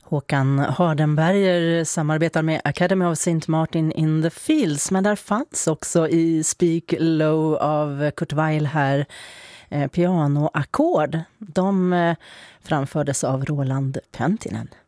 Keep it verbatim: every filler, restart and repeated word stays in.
Håkan Hardenberger samarbetar med Academy of Saint Martin in the Fields, men där fanns också i Speak Low av Kurt Weill här eh, pianoackord. De eh, framfördes av Roland Penttinen.